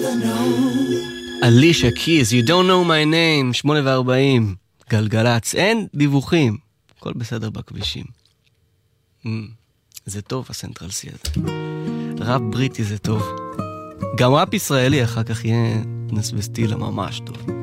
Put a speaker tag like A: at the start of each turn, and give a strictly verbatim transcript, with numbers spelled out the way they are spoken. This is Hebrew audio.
A: אלישה קיז, you don't know my name, שמונה וארבעים, גלגלץ, אין דיווחים, הכל בסדר בכבישים. Mm, זה טוב הסנטרל סי הזה. ראפ בריטי זה טוב. גם ראפ ישראלי אחר כך יהיה נס וסטילה ממש טוב.